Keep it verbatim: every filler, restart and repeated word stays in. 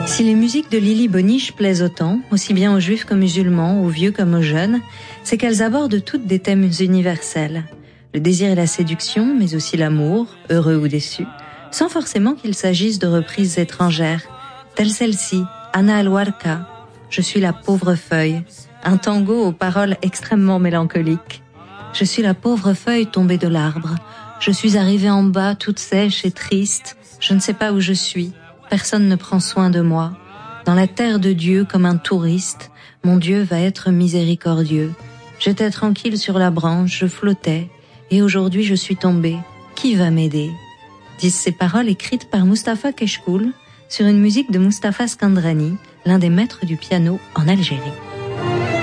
Si les musiques de Lily Boniche plaisent autant, aussi bien aux juifs qu'aux musulmans, aux vieux comme aux jeunes, c'est qu'elles abordent toutes des thèmes universels. Le désir et la séduction, mais aussi l'amour, heureux ou déçu, sans forcément qu'il s'agisse de reprises étrangères, telle celle-ci, Ana Alhuarca, Je suis la pauvre feuille, un tango aux paroles extrêmement mélancoliques. Je suis la pauvre feuille tombée de l'arbre, je suis arrivée en bas toute sèche et triste, je ne sais pas où je suis. Personne ne prend soin de moi. Dans la terre de Dieu, comme un touriste, mon Dieu va être miséricordieux. J'étais tranquille sur la branche, je flottais, et aujourd'hui je suis tombée. Qui va m'aider ? Disent ces paroles écrites par Mustapha Keshkoul sur une musique de Mustapha Skandrani, l'un des maîtres du piano en Algérie.